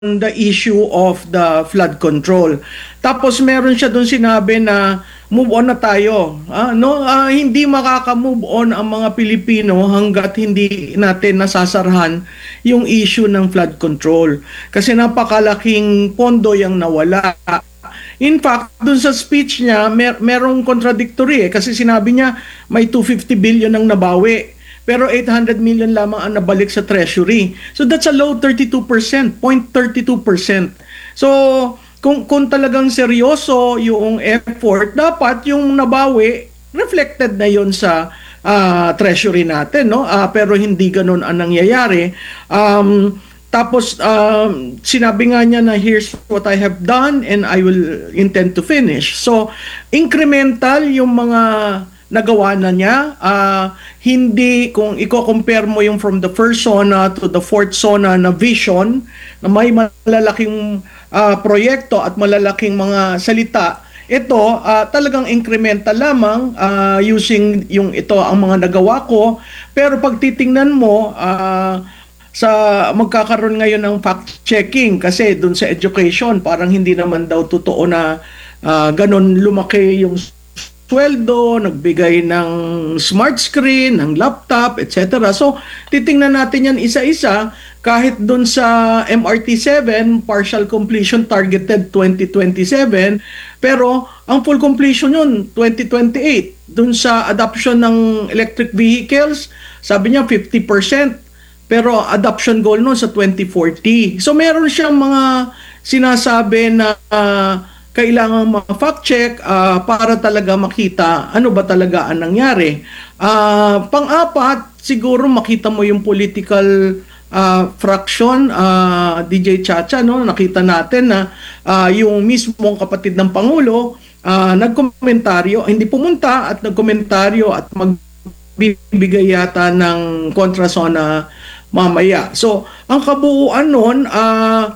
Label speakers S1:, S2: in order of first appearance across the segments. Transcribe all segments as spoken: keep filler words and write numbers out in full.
S1: the issue of the flood control. Tapos meron siya doon sinabi na move on na tayo. Ah, no, ah, hindi makaka-move on ang mga Pilipino hangga't hindi natin nasasarahan yung issue ng flood control. Kasi napakalaking pondo yung nawala. In fact, dun sa speech niya, mer merong contradictory eh. Kasi sinabi niya may two hundred fifty billion ang nabawi. Pero eight hundred million lamang ang nabalik sa treasury. So that's a low thirty-two percent, zero point three two percent. So kung, kung talagang seryoso yung effort, dapat yung nabawi, reflected na yon sa uh, treasury natin. No? Uh, pero hindi ganun ang nangyayari. Um, tapos um, sinabi nga niya na here's what I have done and I will intend to finish. So incremental yung mga nagawa na niya. Uh, hindi, kung i-compare mo yung from the first SONA to the fourth SONA na vision, na may malalaking uh, proyekto at malalaking mga salita, ito uh, talagang incremental lamang uh, using yung ito ang mga nagawa ko. Pero pag titingnan mo, uh, sa magkakaroon ngayon ng fact-checking kasi dun sa education, parang hindi naman daw totoo na uh, ganun lumaki yung sweldo, nagbigay ng smart screen, ng laptop, et cetera. So, titingnan natin yan isa-isa kahit dun sa M R T seven, partial completion targeted twenty twenty-seven, pero ang full completion yun, twenty twenty-eight. Dun sa adoption ng electric vehicles, sabi niya fifty percent, pero adoption goal nun sa twenty forty. So, meron siyang mga sinasabi na uh, kailangan ma-fact check uh, para talaga makita ano ba talaga ang nangyari. Uh, pang-apat, siguro makita mo yung political uh, fraction, uh, D J Chacha, no? Nakita natin na uh, yung mismong kapatid ng Pangulo uh, nagkomentaryo, hindi pumunta at nagkomentaryo at magbibigay yata ng kontrasona mamaya. So, ang kabuuan nun, uh,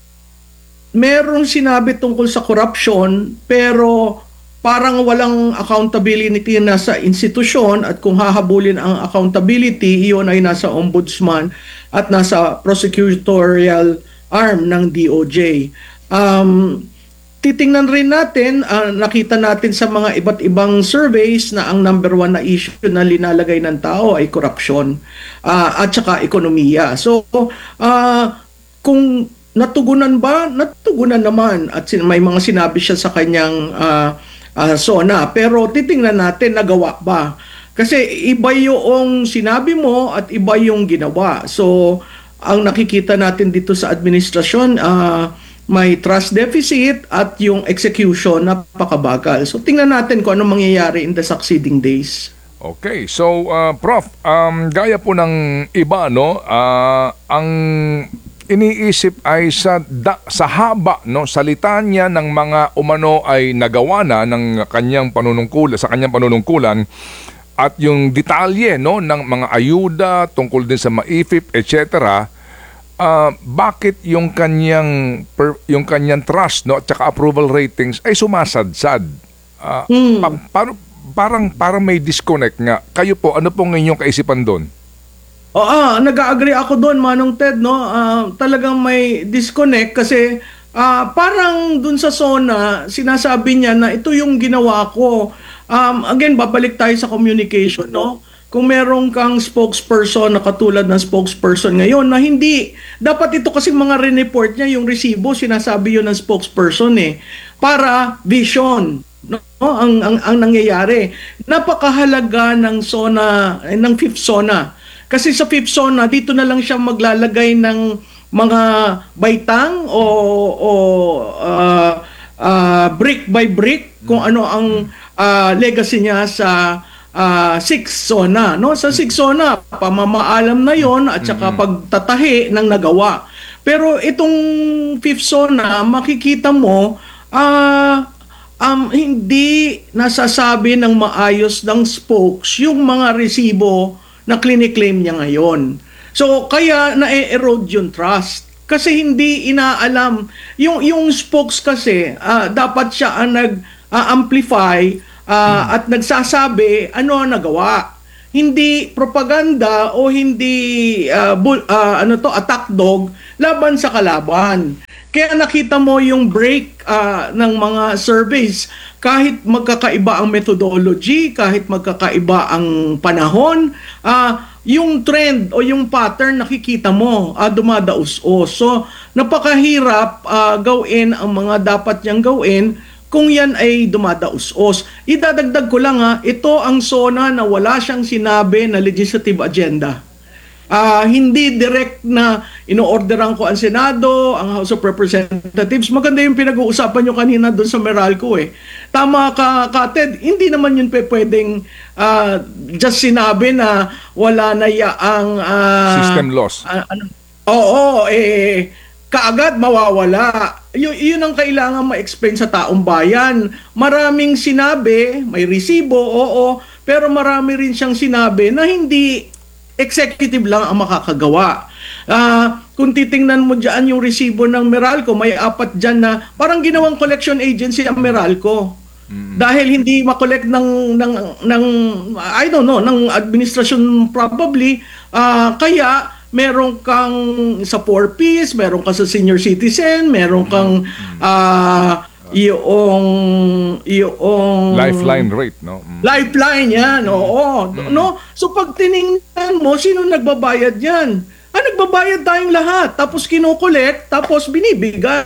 S1: merong sinabi tungkol sa corruption pero parang walang accountability na sa institusyon at kung hahabulin ang accountability, iyon ay nasa ombudsman at nasa prosecutorial arm ng D O J. Um, titingnan rin natin, uh, nakita natin sa mga iba't ibang surveys na ang number one na issue na linalagay ng tao ay corruption uh, at saka ekonomiya. So, uh, kung natugunan ba? Natugunan naman at may mga sinabi siya sa kanyang uh, uh, SONA. Pero titingnan natin nagawa ba? Kasi iba yung sinabi mo at iba yung ginawa. So ang nakikita natin dito sa administrasyon, uh, may trust deficit at yung execution napakabagal. So tingnan natin kung ano mangyayari in the succeeding days.
S2: Okay, so uh, Prof, um, gaya po ng iba, no, uh, ang iniisip ay sa da, sa haba no salita niya ng mga umano ay nagawa na ng kanyang panunungkulan sa kanyang panunungkulan at yung detalye no ng mga ayuda tungkol din sa maifip et cetera. Uh, bakit yung kanyang per, yung kanyang trust no at saka approval ratings ay sumasadsad? Uh, mm. pa, parang parang parang may disconnect nga. Kayo po, ano pong inyong kaisipan doon?
S1: Oo, ah, nag-agree ako doon, Manong Ted, no? Uh, talagang may disconnect kasi uh, parang doon sa SONA, sinasabi niya na ito yung ginawa ko. Um, again, babalik tayo sa communication, no? Kung merong kang spokesperson na katulad ng spokesperson ngayon na hindi, dapat ito kasi mga re-report niya, yung resibo, sinasabi yun ng spokesperson eh, para vision. No, ang, ang, ang nangyayari. Napakahalaga ng SONA, eh, ng fifth SONA. Kasi sa fifth SONA, dito na lang siya maglalagay ng mga baitang o, o uh, uh, brick by brick kung ano ang uh, legacy niya sa uh, sixth SONA. No? Sa sixth SONA, pamamaalam na yon at saka pagtatahi ng nagawa. Pero itong fifth SONA, makikita mo, uh, um, hindi nasasabi ng maayos ng spokes yung mga resibo na clinic-claim niya ngayon. So, kaya na-erode yung trust. Kasi hindi inaalam. Yung, yung spokes kasi, uh, dapat siya ang nag-amplify uh, uh, hmm. at nagsasabi ano ang nagawa. hindi propaganda o hindi ah, bul- ah, ano to attack dog laban sa kalaban. Kaya nakita mo yung break ah, ng mga surveys kahit magkakaiba ang methodology, kahit magkakaiba ang panahon, ah, yung trend o yung pattern nakikita mo ah, dumadaos-os. So napakahirap ah, gawin ang mga dapat niyang gawin kung yan ay dumadaos-os. Idadagdag ko lang ha, ito ang SONA na wala siyang sinabi na legislative agenda. Ah, hindi direct na ino-orderan ko ang Senado, ang House of Representatives. Maganda yung pinag-uusapan nyo kanina doon sa Meralco eh. Tama ka, ka Ted, hindi naman yun pe pwedeng ah, just sinabi na wala na yaang ah,
S2: System loss.
S1: ah, ano, oo, eh, kaagad mawawala. Y- yun ang kailangan ma-explain sa taong bayan. Maraming sinabi, may resibo, oo, pero marami rin siyang sinabi na hindi executive lang ang makakagawa. Ah, kung titingnan mo dyan yung resibo ng Meralco, may apat dyan na parang ginawang collection agency ang Meralco. Dahil hindi makolekt ng, ng, ng, I don't know, ng administration probably, ah, kaya meron kang sa four Ps, meron ka sa senior citizen, meron kang ah, yung yung
S2: Lifeline rate, no? Mm.
S1: lifeline yan, oo. No? So pag tiningnan mo, sino nagbabayad yan? Ah, nagbabayad tayong lahat. Tapos kinokolekt, tapos binibigay.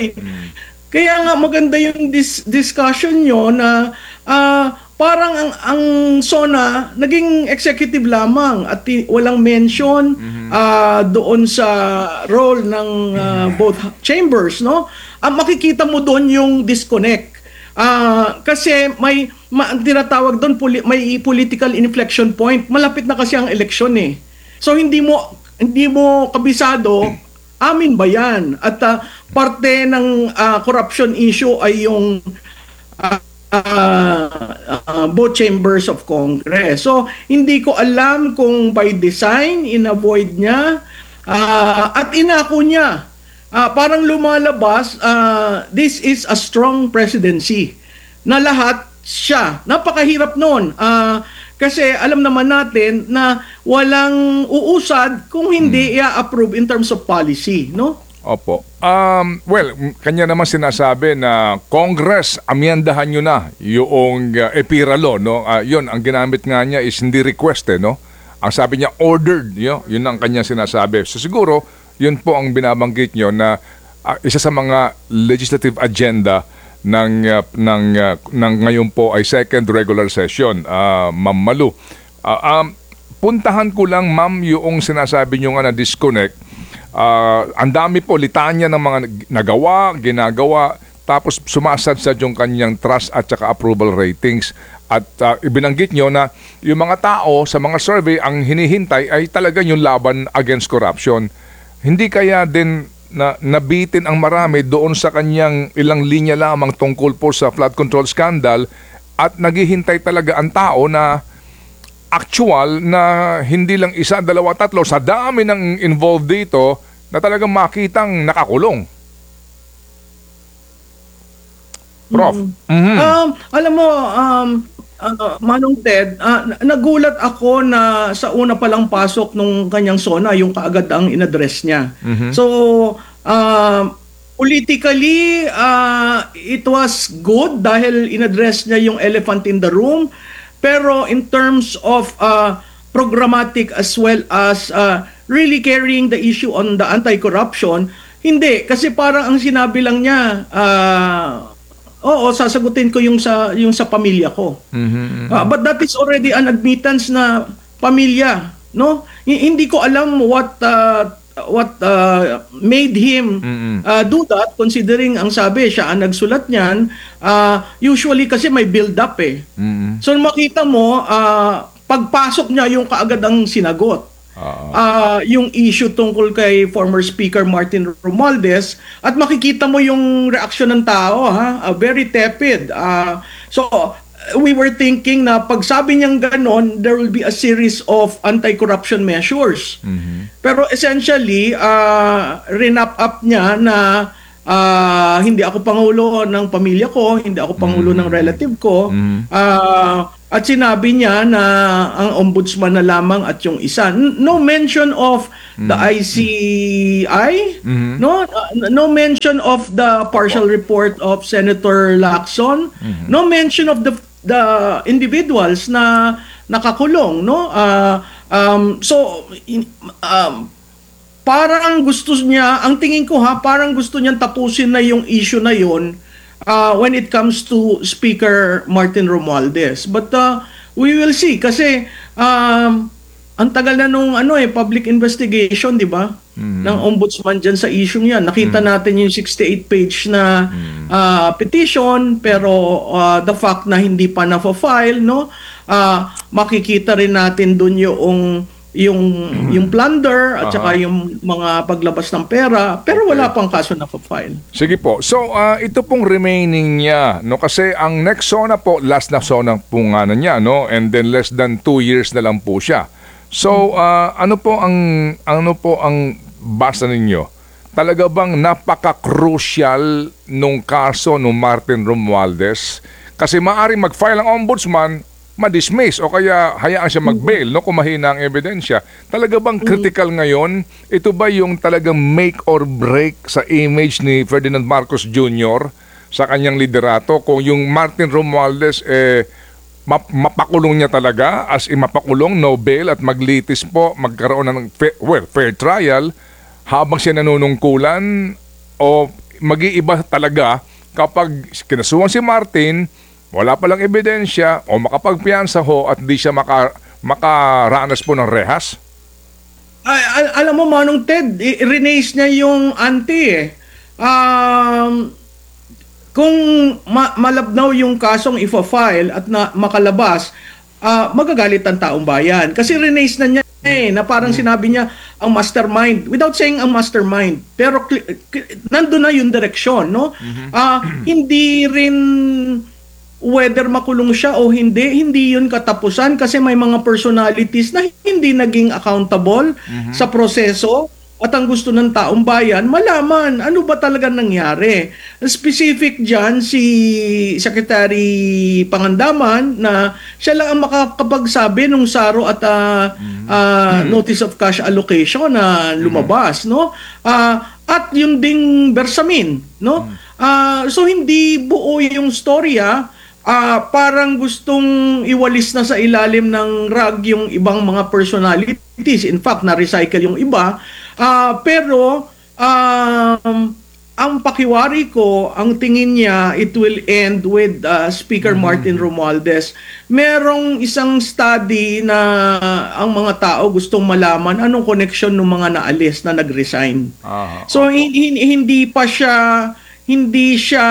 S1: Kaya nga maganda yung dis- discussion nyo na ah, parang ang, ang SONA naging executive lamang at ti- walang mention ah, doon sa role ng ah, both chambers, no? Ah, makikita mo doon yung disconnect. Ah, kasi may ma, ang tinatawag doon poli- may political inflection point. Malapit na kasi ang eleksyon eh. So hindi mo hindi mo kabisado amin ba yan? At ah, parte ng ah, corruption issue ay yung ah, ah, ah, both chambers of Congress. So hindi ko alam kung by design in-avoid niya ah, at inako niya. Ah, parang lumalabas, ah, this is a strong presidency na lahat siya. Napakahirap noon. Ah, kasi alam naman natin na walang uusad kung hindi i-approve in terms of policy, no?
S2: Opo. Um, well, m- kanya naman sinasabi na Congress, amyandahan nyo na yung uh, EPIRA law, no? Ah, yun, ang ginamit nga niya is hindi request, eh, no? Ang sabi niya, ordered, yun, yun ang kanya sinasabi. So siguro, yun po ang binabanggit nyo na ah, isa sa mga legislative agenda ng uh, ng uh, ng ngayon po ay second regular session, uh, Ma'am Malu. Ah, um, puntahan ko lang, ma'am, yung sinasabi nyo nga na disconnect. Ah, ang dami po litanya ng mga nag- nagawa, ginagawa, tapos sumasadsad yung kanyang trust at saka approval ratings. At ah, ibinanggit nyo na yung mga tao sa mga survey, ang hinihintay ay talaga yung laban against corruption. Hindi kaya din na nabitin ang marami doon sa kanyang ilang linya lamang tungkol po sa flood control scandal at naghihintay talaga ang tao na actual na hindi lang isa, dalawa, tatlo sa dami ng involved dito na talagang makitang nakakulong. Prof. Mhm.
S1: Um, alam mo, um, uh, Manong Ted, ah, n- nagulat ako na sa una palang pasok nung kanyang SONA, yung kaagad ang inaddress niya. So, um, politically, ah, it was good dahil inaddress niya yung elephant in the room. Pero in terms of ah, programmatic as well as ah, really carrying the issue on the anti-corruption, hindi. Kasi parang ang sinabi lang niya, ah, oo, sasagutin ko yung sa yung sa pamilya ko. Ah, but that is already an admittance na pamilya, no? H- hindi ko alam what uh, what uh, made him uh, do that, considering ang sabi siya ang nagsulat niyan. Uh, usually kasi may build up eh. So makita mo, uh, pagpasok niya yung kaagad ang sinagot. Ah, yung issue tungkol kay former Speaker Martin Romualdez, at makikita mo yung reaksyon ng tao, ha? Ah, very tepid. Ah, so we were thinking na pag sabi niyang ganon, there will be a series of anti-corruption measures. Pero essentially, uh, rinap up niya na ah, hindi ako pangulo ng pamilya ko, hindi ako pangulo ng relative ko. Ah, At sinabi niya na ang ombudsman na lamang at yung isa. N- No mention of the I C I, no Uh, no mention of the partial report of Senator Lacson, no mention of the the individuals na nakakulong, no? Uh, um, so in, um, parang gusto niya, ang tingin ko ha, parang gusto niyang tapusin na yung issue na yon uh, when it comes to Speaker Martin Romualdez. But uh, we will see kasi um, ang tagal na nung ano eh public investigation, 'di ba? Mm-hmm. Ng ombudsman diyan sa issue niyan. Nakita mm-hmm. natin yung sixty-eight page na uh, petition pero uh, the fact na hindi pa na-file, no? Uh, makikita rin natin doon yung yung mm-hmm. yung plunder at uh-huh. saka yung mga paglabas ng pera pero okay. wala pang kaso na file.
S2: Sige po. So uh, ito pong remaining niya, no, kasi ang next SONA po, last na SONA po nga na niya, no, and then less than two years na lang po siya. So uh, ano po ang ano po ang basa ninyo? Talaga bang napaka-crucial nung kaso ng Martin Romualdez? Kasi maaring mag-file ang ombudsman, ma-dismiss o kaya hayaan siya mag-bail, no, kung mahina ang ebidensya. Talaga bang critical ngayon? Ito ba yung talagang make or break sa image ni Ferdinand Marcos Junior sa kanyang liderato? Kung yung Martin Romualdez eh, map- mapakulong niya talaga, as in mapakulong, no bail at maglitis po, magkaroon ng fair, well, fair trial habang siya nanunungkulan, o mag-iiba talaga kapag kinasuhan si Martin, wala palang ebidensya o makapagpiyansa ho at di siya maka, makaranas po ng rehas?
S1: Ay, al- alam mo, Manong Ted, i- release niya yung ante eh. Um, kung ma- malabnaw yung kasong ifa-file at na makalabas, uh, magagalit ang taong bayan. Kasi release na niya eh, na parang sinabi niya ang mastermind, without saying ang mastermind. Pero cl- cl- nandun na yung direksyon, no? Uh, hindi rin whether makulong siya o hindi, hindi yun katapusan kasi may mga personalities na hindi naging accountable mm-hmm. sa proseso at ang gusto ng taong bayan, malaman ano ba talaga nangyari. Specific dyan, si Secretary Pangandaman na siya lang ang makakapagsabi nung saro at uh, mm-hmm. uh, notice of cash allocation na lumabas, mm-hmm. no? Uh, at yung ding Bersamin, no? Mm-hmm. Uh, so hindi buo yung storya. Uh, parang gustong iwalis na sa ilalim ng rug yung ibang mga personalities. In fact, na-recycle yung iba. Uh, pero, um, ang pakiwari ko, ang tingin niya, it will end with uh, Speaker mm-hmm. Martin Romualdez. Merong isang study na ang mga tao gustong malaman anong connection ng mga naalis na nag-resign. Uh-huh. So, hindi, hindi pa siya, hindi siya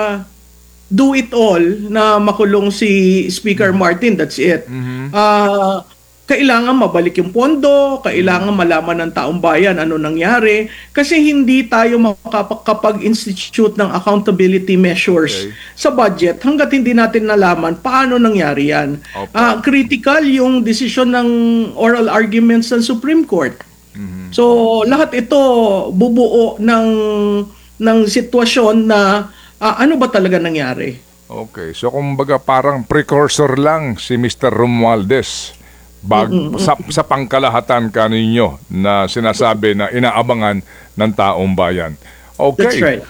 S1: do it all na makulong si Speaker Martin. That's it. Mm-hmm. Uh, kailangan mabalik yung pondo, kailangan malaman ng taong bayan ano nangyari, kasi hindi tayo makakapag-institute ng accountability measures okay. sa budget hanggat hindi natin nalaman paano nangyari yan. Okay. Uh, critical yung desisyon ng oral arguments ng Supreme Court. Mm-hmm. So, lahat ito bubuo ng, ng sitwasyon na Uh, ano ba talaga nangyari?
S2: Okay. So, kumbaga parang precursor lang si Mister Romualdez bag, mm-hmm. sa, sa pangkalahatan kaninyo na sinasabi na inaabangan ng taong bayan. Okay.
S1: That's right.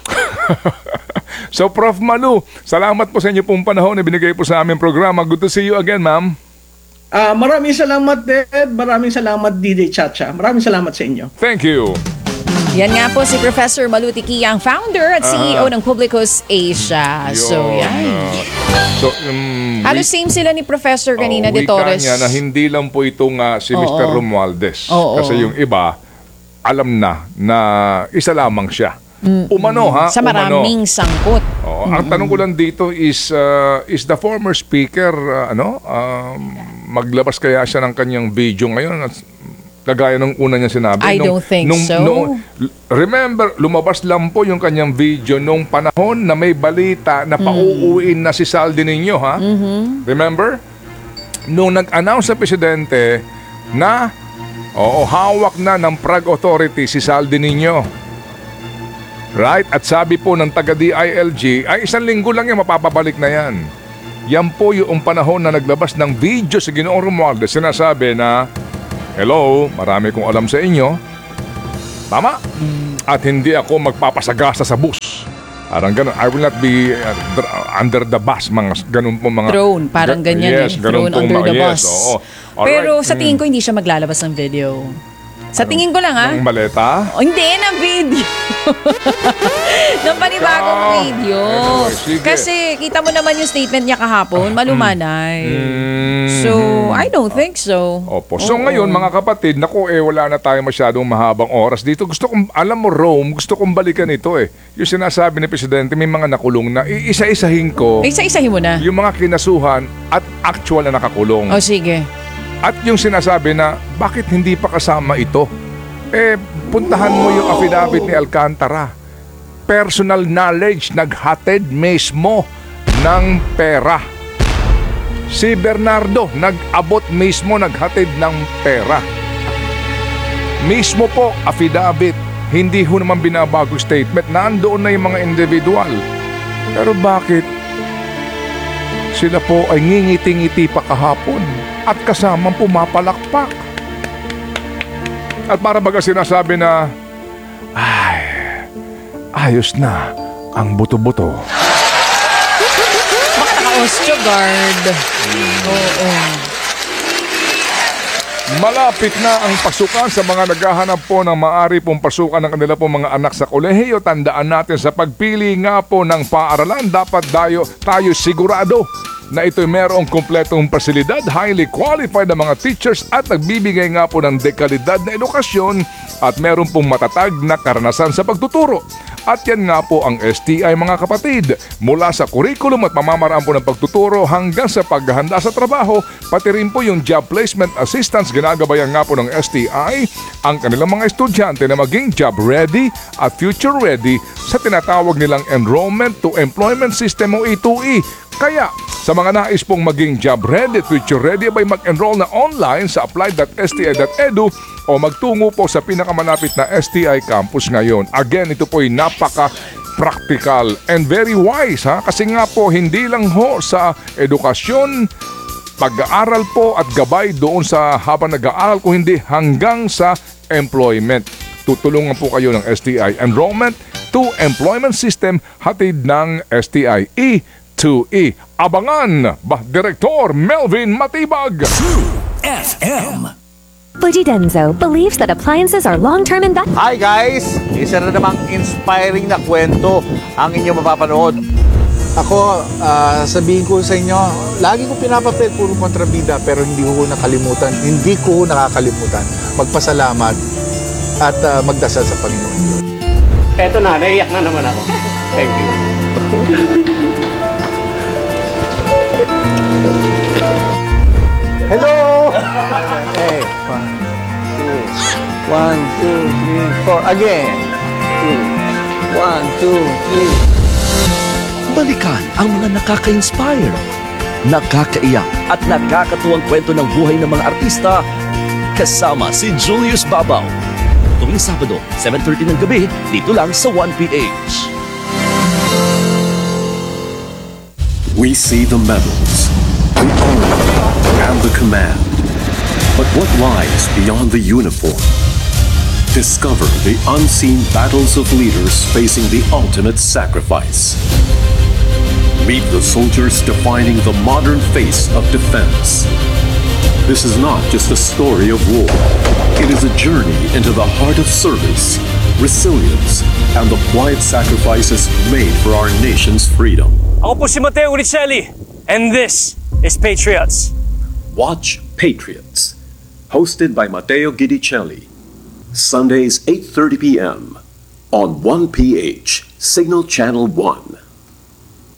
S2: So, Prof Malu, salamat po sa inyo pong panahon na binigay po sa aming programa. Good to see you again, ma'am.
S1: Uh, maraming salamat, Ted. Maraming salamat, D J Chacha. Maraming salamat sa inyo.
S2: Thank you.
S3: Yan nga po si Professor Malu Tiquiang, founder at C E O uh, ng Publicus Asia. Yun, so, yan. Uh, so, um, halos same sila ni Professor kanina,
S2: oh,
S3: de Torres.
S2: Niya na hindi lang po itong uh, si oh, Mister Oh. Romualdez.
S3: Oh,
S2: kasi
S3: oh.
S2: yung iba, alam na na isa lamang siya. Mm-mm. Umano ha?
S3: Sa maraming
S2: umano.
S3: Sangkot.
S2: Oh, ang tanong ko lang dito is, uh, is the former speaker, uh, ano, um, maglabas kaya siya ng kanyang video ngayon? Kagaya nung una niya sinabi.
S3: I
S2: nung,
S3: don't think
S2: nung,
S3: so.
S2: Nung, remember, lumabas lang po yung kanyang video nung panahon na may balita na pauuwiin na si Saldi Niño, ha? Mm-hmm. Remember? Nung nag-announce sa presidente na oo, hawak na ng Prague Authority si Saldi Niño. Right? At sabi po ng taga-D I L G, ay isang linggo lang yan, mapapabalik na yan. Yan po yung panahon na naglabas ng video si Ginoong Romualdez. Sinasabi na, hello, marami kong alam sa inyo. Tama? At hindi ako magpapasagasa sa bus. Parang ganun. I will not be uh, dr- under the bus. Mga ganun po mga...
S3: Throne, parang
S2: Ga-
S3: ganyan
S2: yes,
S3: eh.
S2: ganun
S3: Throne
S2: pong
S3: under
S2: mga-
S3: the
S2: yes,
S3: bus.
S2: oo. Alright.
S3: Pero sa tingin
S2: Mm.
S3: ko, hindi siya maglalabas ng video. Sa tingin ko lang, ha?
S2: Ng maleta?
S3: Oh, hindi, ng video. ng panibagong
S2: Ah,
S3: video.
S2: anyway, sige.
S3: Kasi kita mo naman yung statement niya kahapon, malumanay.
S2: Mm.
S3: So, I don't think so.
S2: Opo. So
S3: Oo.
S2: ngayon mga kapatid, naku eh wala na tayo masyadong mahabang oras dito. Gusto kong, alam mo Rome, gusto kong balikan ito eh. Yung sinasabi ni Presidente, may mga nakulong na iisa-isahin ko
S3: Ay, isa-isahin mo na.
S2: yung mga kinasuhan at actual na nakakulong.
S3: O, sige.
S2: At yung sinasabi na, bakit hindi pa kasama ito? Eh, puntahan mo yung affidavit ni Alcantara. Personal knowledge, naghatid mismo ng pera. Si Bernardo, nag-abot mismo, naghatid ng pera. Mismo po, affidavit. Hindi ho naman binabago statement. Nandoon na yung mga individual. Pero bakit sila po ay ngingiti-ngiti pa kahapon at kasamang pumapalakpak? At para baga sinasabi na, ay, ayos na ang buto-buto.
S3: Baka naka-Osteogard. Oo.
S2: Malapit na ang pasukan sa mga naghahanap po ng maari pong pasukan ng kanila pong mga anak sa kolehiyo. Tandaan natin sa pagpili nga po ng paaralan, dapat tayo, tayo sigurado na ito'y merong kumpletong pasilidad, highly qualified na mga teachers at nagbibigay nga po ng dekalidad na edukasyon at meron pong matatag na karanasan sa pagtuturo. At yan nga po ang S T I mga kapatid. Mula sa curriculum at pamamaraan po ng pagtuturo hanggang sa paghahanda sa trabaho, pati rin po yung job placement assistance, ginagabayan nga po ng S T I ang kanilang mga estudyante na maging job ready at future ready sa tinatawag nilang Enrollment to Employment System o E two E. Kaya sa mga nais pong maging job ready at future ready ay mag-enroll na online sa apply dot s t i dot e d u o magtungo po sa pinakamalapit na S T I campus ngayon. Again, ito po ay napaka-practical and very wise ha? Kasi nga po hindi lang ho sa edukasyon, pag-aaral po at gabay doon sa habang nag-aaral kung hindi hanggang sa employment. Tutulungan po kayo ng S T I Enrollment to Employment System hatid ng S T I E two E. Abangan ba Direktor Melvin Matibag.
S4: F M.
S5: Fujidenzo believes that appliances are long-term investments.
S6: Hi guys! Isa na namang inspiring na kwento ang inyong mapapanood.
S7: Ako, ah, sabihin ko sa inyo, lagi ko pinapapel, puro kontrabida, pero hindi ko nakalimutan, hindi ko nakakalimutan magpasalamat at ah, magdasal sa Panginoon.
S8: Eto na, naiyak na naman ako. Thank you.
S6: Hello! Okay, one, two, one, two, three, four. Again. Two, one, two, three.
S4: Balikan ang mga nakaka-inspire, nakakaiyak at nakakatuwang kwento ng buhay ng mga artista kasama si Julius Babaw. Tuwing Sabado, seven thirty ng gabi, dito lang sa one P H.
S9: We see the medals, the honor, and the command. But what lies beyond the uniform? Discover the unseen battles of leaders facing the ultimate sacrifice. Meet the soldiers defining the modern face of defense. This is not just a story of war. It is a journey into the heart of service, resilience, and the quiet sacrifices made for our nation's freedom.
S8: Ako po si Mateo Uricelli, and this is Patriots.
S9: Watch Patriots, hosted by Matteo Guidicelli. Sundays eight thirty p.m. on one P H, Signal Channel one.